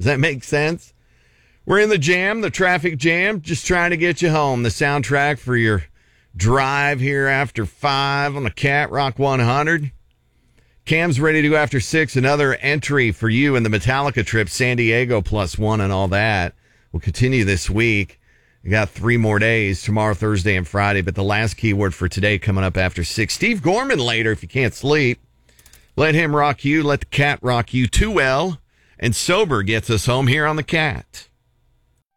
Does that make sense? We're in the jam, the traffic jam, just trying to get you home. The soundtrack for your drive here after 5 on the Cat Rock 100. Cam's ready to go after 6. Another entry for you in the Metallica trip, San Diego +1 and all that. We'll continue this week. We got 3 more days, tomorrow, Thursday, and Friday. But the last keyword for today coming up after 6. Steve Gorman later, if you can't sleep. Let him rock you. Let the Cat rock you. Too Well and Sober gets us home here on the Cat.